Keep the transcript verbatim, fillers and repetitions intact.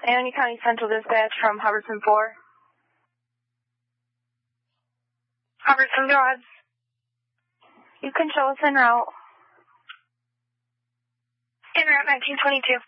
Anoka County Central Dispatch from Hubbardson four. Hubbardson, go ahead. You can show us en route. En route nineteen twenty-two.